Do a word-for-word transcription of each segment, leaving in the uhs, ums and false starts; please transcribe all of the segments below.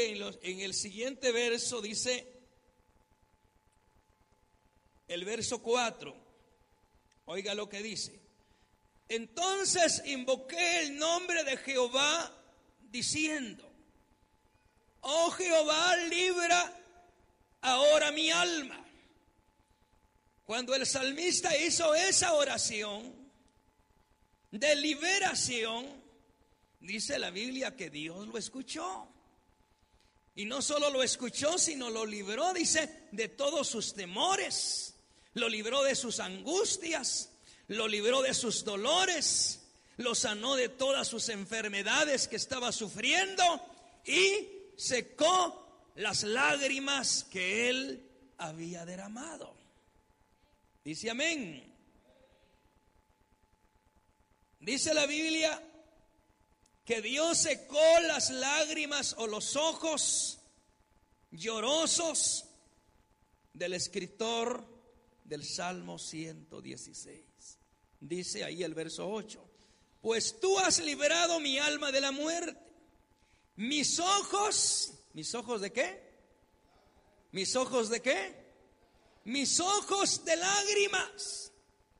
que en, los, en el siguiente verso dice, el verso cuatro, oiga lo que dice: entonces invoqué el nombre de Jehová diciendo, oh Jehová, libra ahora mi alma. Cuando el salmista hizo esa oración de liberación, dice la Biblia que Dios lo escuchó. Y no solo lo escuchó, sino lo libró, dice, de todos sus temores, lo libró de sus angustias, lo libró de sus dolores, lo sanó de todas sus enfermedades que estaba sufriendo y secó las lágrimas que él había derramado. Dice amén. Dice la Biblia que Dios secó las lágrimas o los ojos llorosos del escritor del Salmo ciento dieciséis. Dice ahí el verso ocho: pues tú has librado mi alma de la muerte. Mis ojos, ¿mis ojos de qué? ¿Mis ojos de qué? Mis ojos de lágrimas.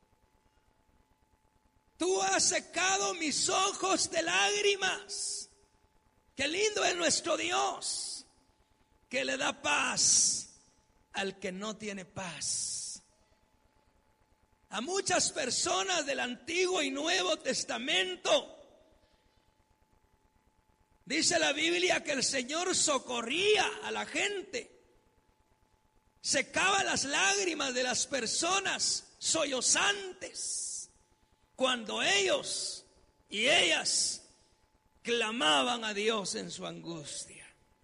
Tú has secado mis ojos de lágrimas. Qué lindo es nuestro Dios, que le da paz al que no tiene paz. A muchas personas del Antiguo y Nuevo Testamento, dice la Biblia que el Señor socorría a la gente, secaba las lágrimas de las personas sollozantes cuando ellos y ellas clamaban a Dios en su angustia.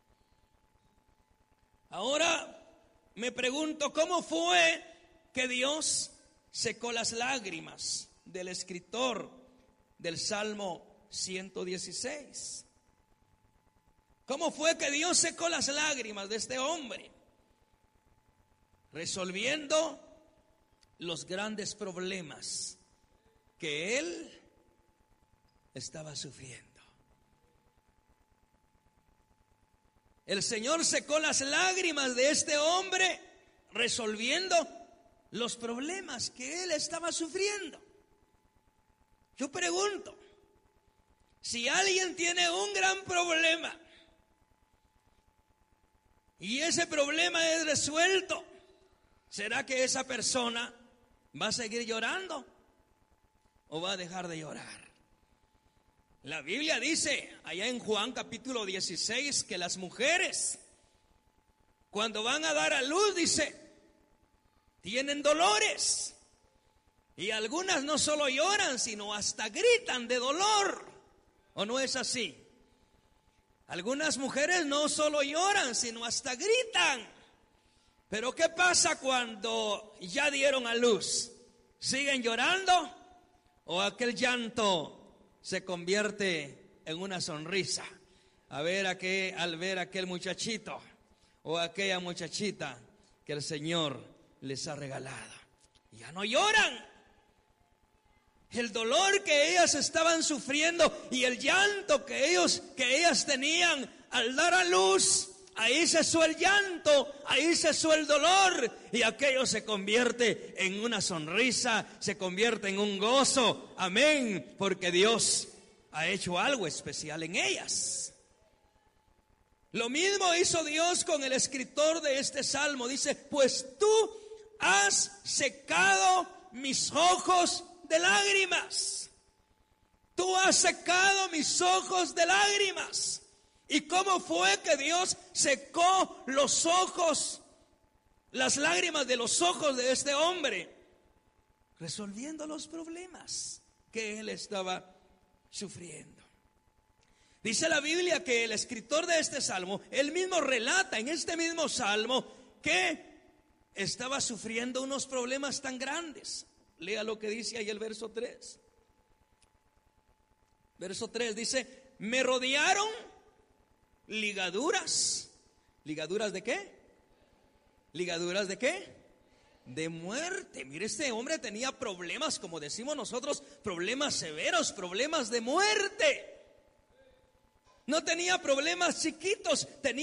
Ahora me pregunto, ¿cómo fue que Dios secó las lágrimas del escritor del Salmo ciento dieciséis? ¿Cómo fue que Dios secó las lágrimas de este hombre? Resolviendo los grandes problemas que él estaba sufriendo. El Señor secó las lágrimas de este hombre resolviendo los problemas que él estaba sufriendo. Yo pregunto, si alguien tiene un gran problema y ese problema es resuelto, ¿será que esa persona va a seguir llorando o va a dejar de llorar? La Biblia dice allá en Juan capítulo dieciséis que las mujeres, cuando van a dar a luz, dice, tienen dolores. Y algunas no solo lloran, sino hasta gritan de dolor. ¿O no es así? Algunas mujeres no solo lloran, sino hasta gritan. Pero ¿qué pasa cuando ya dieron a luz? ¿Siguen llorando o aquel llanto se convierte en una sonrisa? A ver a qué, al ver a aquel muchachito o aquella muchachita que el Señor les ha regalado, ya no lloran. El dolor que ellas estaban sufriendo y el llanto que ellos, que ellas tenían al dar a luz, ahí cesó el llanto, ahí cesó el dolor, y aquello se convierte en una sonrisa, se convierte en un gozo. Amén, porque Dios ha hecho algo especial en ellas. Lo mismo hizo Dios con el escritor de este salmo. Dice, pues tú has secado mis ojos de lágrimas. Tú has secado mis ojos de lágrimas. ¿Y cómo fue que Dios secó los ojos, las lágrimas de los ojos de este hombre? Resolviendo los problemas que él estaba sufriendo. Dice la Biblia que el escritor de este salmo, él mismo relata en este mismo salmo que estaba sufriendo unos problemas tan grandes. Lea lo que dice ahí el verso tres. Verso tres dice, me rodearon ligaduras. ¿Ligaduras de qué? ¿Ligaduras de qué? De muerte. Mire, este hombre tenía problemas, como decimos nosotros, problemas severos, problemas de muerte. No tenía problemas chiquitos, tenía